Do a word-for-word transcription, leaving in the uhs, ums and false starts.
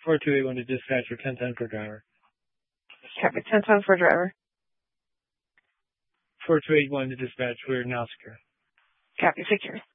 four two eight one to dispatch for ten ten for driver. Copy. ten ten for driver. four two eight one to dispatch, we're now secure. Copy. Secure.